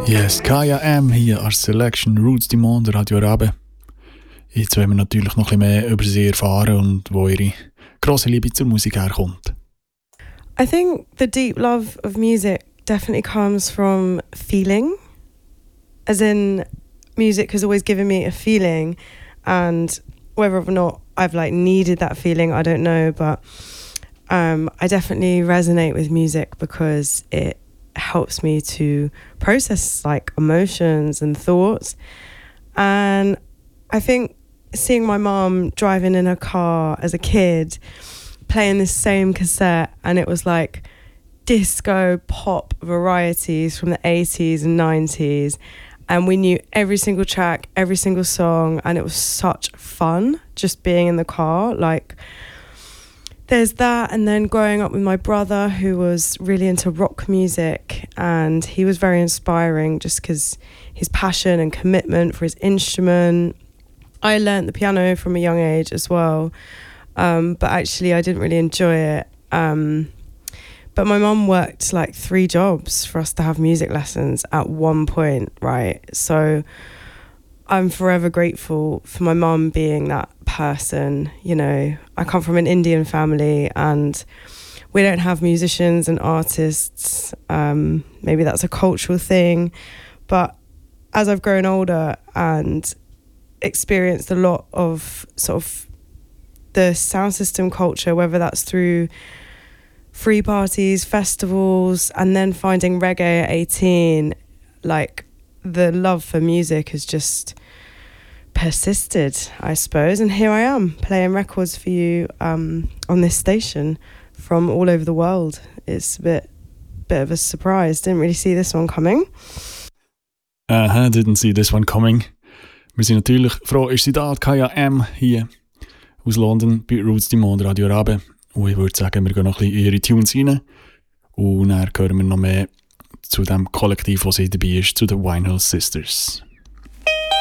Yes, Kaya M hier als Selection Roots du Monde Radio Rabe. Jetzt wollen wir natürlich noch ein bisschen mehr über sie erfahren und wo ihre grosse Liebe zur Musik herkommt. I think the deep love of music definitely comes from feeling. As in, music has always given me a feeling, and whether or not I've needed that feeling, I don't know, but I definitely resonate with music because it helps me to process emotions and thoughts. And I think seeing my mum driving in her car as a kid playing this same cassette, and it was disco pop varieties from the 80s and 90s, and we knew every single track, every single song, and it was such fun just being in the car. There's that, and then growing up with my brother who was really into rock music, and he was very inspiring just because his passion and commitment for his instrument. I learnt the piano from a young age as well, but actually I didn't really enjoy it. But my mum worked 3 jobs for us to have music lessons at one point, right? So I'm forever grateful for my mum being that person. You know, I come from an Indian family and we don't have musicians and artists. Maybe that's a cultural thing. But as I've grown older and experienced a lot of sort of the sound system culture, whether that's through free parties, festivals, and then finding reggae at 18, the love for music has just persisted, I suppose. And here I am playing records for you on this station from all over the world. It's a bit of a surprise. Didn't really see this one coming. Didn't see this one coming. Wir sind natürlich froh, ist sie da, Kaya M hier aus London bei Roots du Monde Radio Rabe. Und ich würde sagen, wir gehen noch ein bisschen in ihre Tunes rein. Und dann hören wir noch mehr zu dem Kollektiv, das sie dabei ist, zu den Winehouse Sisters.